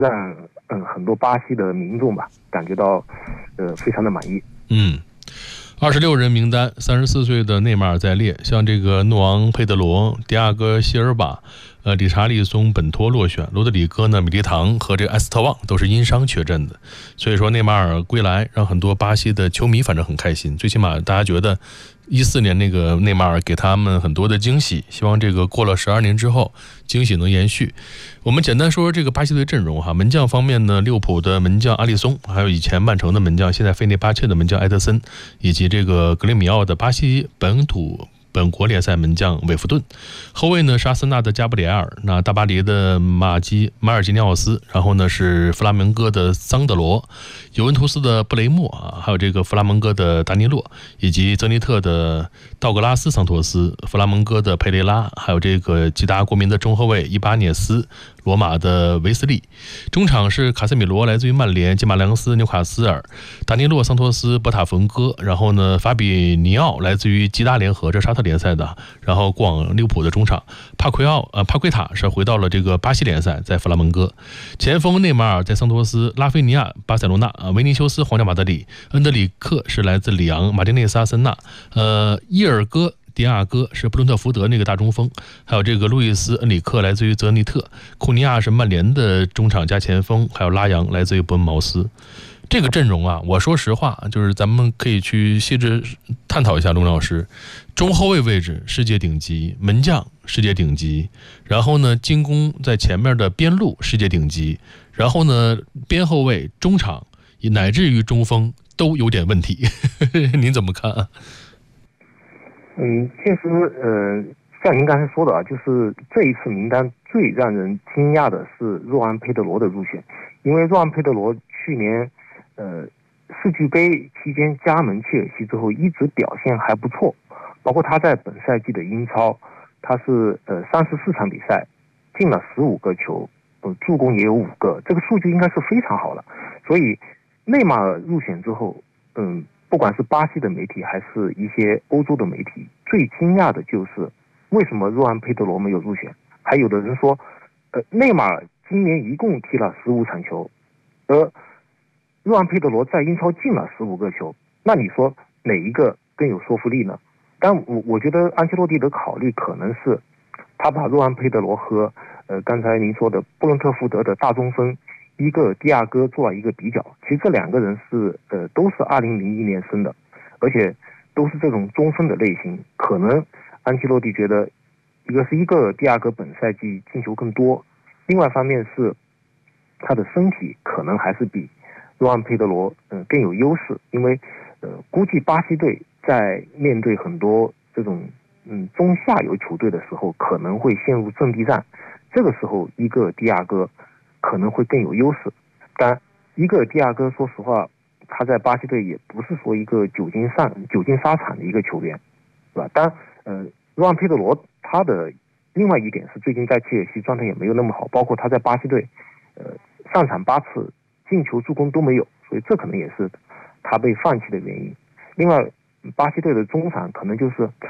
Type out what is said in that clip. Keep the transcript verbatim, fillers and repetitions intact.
让嗯很多巴西的民众吧感觉到呃非常的满意。 嗯。二十六人名单，三十四岁的内马尔在列，像这个诺昂佩德罗、迪亚哥希尔瓦、呃理查利松本托落选，罗德里戈呢、米利唐和这个埃斯特旺都是因伤缺阵的。所以说内马尔归来让很多巴西的球迷反正很开心，最起码大家觉得一四年那个内马尔给他们很多的惊喜，希望这个过了十二年之后惊喜能延续。我们简单说说这个巴西队阵容哈，门将方面呢，利物浦的门将阿里松，还有以前曼城的门将，现在费内巴切的门将埃德森，以及这个格雷米奥的巴西本土本国联赛门将韦弗顿。后卫呢是阿森纳的加布里埃尔，那大巴黎的马基马尔基尼奥斯，然后呢是弗拉门戈的桑德罗，尤文图斯的布雷默啊，还有这个弗拉门戈的达尼洛，以及泽尼特的道格拉斯桑托斯，弗拉门戈的佩雷拉，还有这个吉达国民的中后卫伊巴涅斯，罗马的维斯利。中场是卡塞米罗来自于曼联，基马良斯纽卡斯尔，达尼洛桑托斯波塔冯戈，然后呢法比尼奥来自于吉达联合，这沙特联赛的，然后过往利物浦的中场帕奎奥呃帕奎塔是回到了这个巴西联赛，在弗拉门戈。前锋内马尔在桑托斯，拉菲尼亚巴塞罗那，啊维尼修斯皇家马德里，恩德里克是来自里昂，马丁内斯阿森纳，呃伊尔戈迪亚哥是布伦特福德那个大中锋，还有这个路易斯恩里克来自于泽尼特，库尼亚是曼联的中场加前锋，还有拉扬来自于伯恩茅斯。这个阵容啊，我说实话，就是咱们可以去细致探讨一下。龙老师，中后卫位置世界顶级，门将世界顶级，然后呢，进攻在前面的边路世界顶级，然后呢，边后卫、中场乃至于中锋都有点问题，您怎么看啊？ 嗯，其实呃，像您刚才说的啊，就是这一次名单最让人惊讶的是若安佩德罗的入选，因为若安佩德罗去年呃世俱杯期间加盟切尔西之后，一直表现还不错，包括他在本赛季的英超，他是呃三十四场比赛进了十五个球，呃助攻也有五个，这个数据应该是非常好了。所以内马尔入选之后，嗯。不管是巴西的媒体还是一些欧洲的媒体，最惊讶的就是为什么若安佩德罗没有入选。还有的人说，呃，内马尔今年一共踢了十五场球，而若安佩德罗在英超进了十五个球，那你说哪一个更有说服力呢？但我我觉得安切洛蒂的考虑可能是，他把若安佩德罗和呃刚才您说的布伦特福德的大中锋伊戈尔迪亚哥做了一个比较，其实这两个人是呃都是二零零一年生的，而且都是这种中锋的类型。可能安切洛蒂觉得，一个是伊戈尔迪亚哥本赛季进球更多，另外一方面是他的身体可能还是比若安佩德罗嗯、呃、更有优势，因为呃估计巴西队在面对很多这种嗯中下游球队的时候，可能会陷入阵地战，这个时候伊戈尔迪亚哥可能会更有优势。但伊戈尔迪亚哥说实话，他在巴西队也不是说一个久经上久经沙场的一个球员，是吧？但呃，若安佩德罗他的另外一点是最近在切尔西状态也没有那么好，包括他在巴西队呃上场八次进球助攻都没有，所以这可能也是他被放弃的原因。另外巴西队的中场可能就是